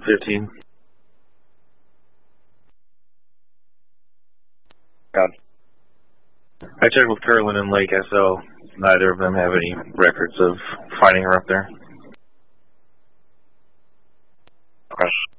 15. God. I checked with Curlin and Lake SO. Neither of them have any records of finding her up there. Okay.